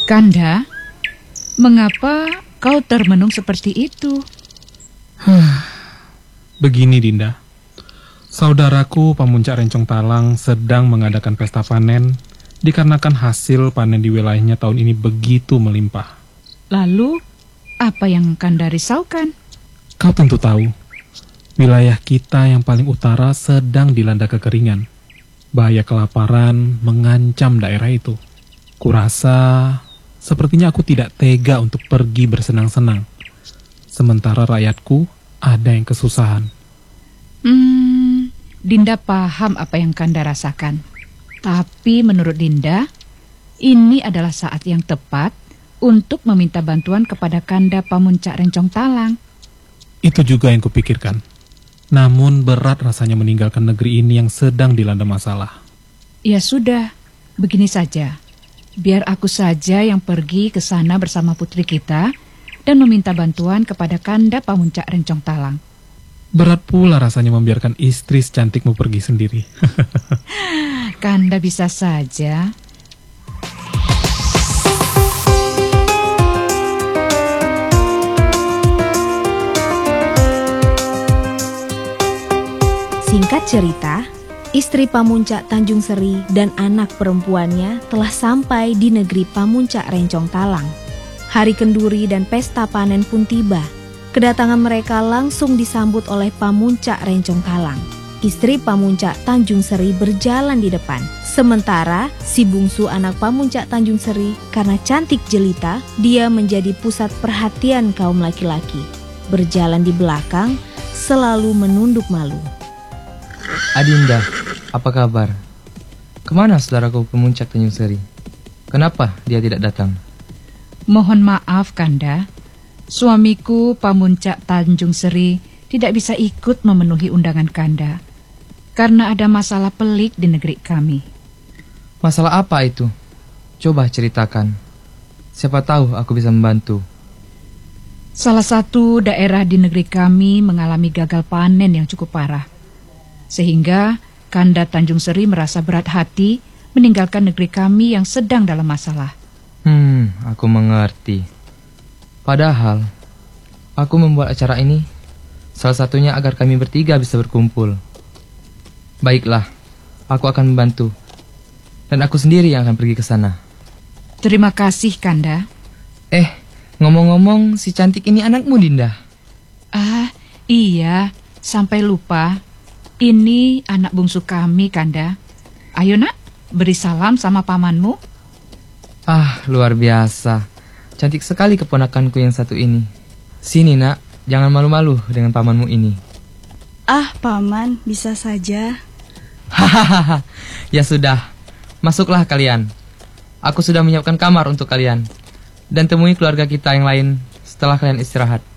Kanda, mengapa kau termenung seperti itu? Begini Dinda, saudaraku Pamuncak Rencong Talang sedang mengadakan pesta panen dikarenakan hasil panen di wilayahnya tahun ini begitu melimpah. Lalu, apa yang Kanda risaukan? Kau tentu tahu, wilayah kita yang paling utara sedang dilanda kekeringan. Bahaya kelaparan mengancam daerah itu. Kurasa sepertinya aku tidak tega untuk pergi bersenang-senang, sementara rakyatku ada yang kesusahan. Dinda paham apa yang Kanda rasakan. Tapi menurut Dinda, ini adalah saat yang tepat untuk meminta bantuan kepada Kanda Pamuncak Rencong Talang. Itu juga yang kupikirkan. Namun berat rasanya meninggalkan negeri ini yang sedang dilanda masalah. Ya sudah, begini saja. Biar aku saja yang pergi ke sana bersama putri kita dan meminta bantuan kepada Kanda Pamuncak Rencong Talang. Berat pula rasanya membiarkan istri secantikmu pergi sendiri. Kanda bisa saja. Singkat cerita, istri Pamuncak Tanjung Seri dan anak perempuannya telah sampai di negeri Pamuncak Rencong Talang. Hari kenduri dan pesta panen pun tiba. Kedatangan mereka langsung disambut oleh Pamuncak Rencong Talang. Istri Pamuncak Tanjung Seri berjalan di depan. Sementara si bungsu anak Pamuncak Tanjung Seri, karena cantik jelita, dia menjadi pusat perhatian kaum laki-laki. Berjalan di belakang, selalu menunduk malu. Adinda, apa kabar? Kemana saudaraku Pamuncak Tanjung Seri? Kenapa dia tidak datang? Mohon maaf Kanda, suamiku Pamuncak Tanjung Seri tidak bisa ikut memenuhi undangan Kanda karena ada masalah pelik di negeri kami. Masalah apa itu? Coba ceritakan. Siapa tahu aku bisa membantu. Salah satu daerah di negeri kami mengalami gagal panen yang cukup parah. Sehingga Kanda Tanjung Seri merasa berat hati meninggalkan negeri kami yang sedang dalam masalah. Aku mengerti. Padahal, aku membuat acara ini salah satunya agar kami bertiga bisa berkumpul. Baiklah, aku akan membantu. Dan aku sendiri yang akan pergi ke sana. Terima kasih, Kanda. Ngomong-ngomong, si cantik ini anakmu, Dinda? Iya, sampai lupa. Ini anak bungsu kami, Kanda. Ayo nak, beri salam sama pamanmu. Luar biasa. Cantik sekali keponakanku yang satu ini. Sini nak, jangan malu-malu dengan pamanmu ini. Paman, bisa saja. Hahaha, ya sudah. Masuklah kalian. Aku sudah menyiapkan kamar untuk kalian. Dan temui keluarga kita yang lain setelah kalian istirahat.